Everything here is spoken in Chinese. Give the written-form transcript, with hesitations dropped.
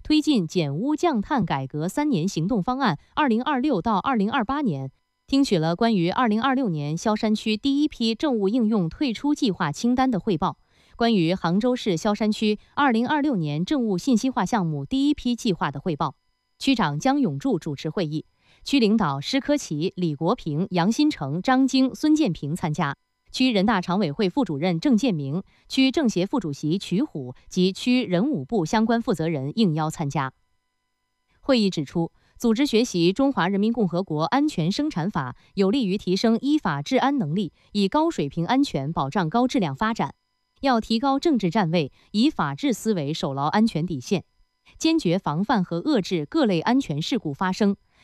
推进减污降碳改革3年行动方案 （2026到2028年），听取了关于2026年萧山区第一批政务应用退出计划清单的汇报，关于杭州市萧山区2026年政务信息化项目第一批计划的汇报。区长姜永柱主持会议，区领导施科奇、李国平、杨新成、张晶、孙建平参加。区人大常委会副主任郑建明、区政协副主席瞿虎及区人武部相关负责人应邀参加。会议指出，组织学习《中华人民共和国安全生产法》有利于提升依法治安能力，以高水平安全保障高质量发展。要提高政治站位，以法治思维守牢安全底线，坚决防范和遏制各类安全事故发生，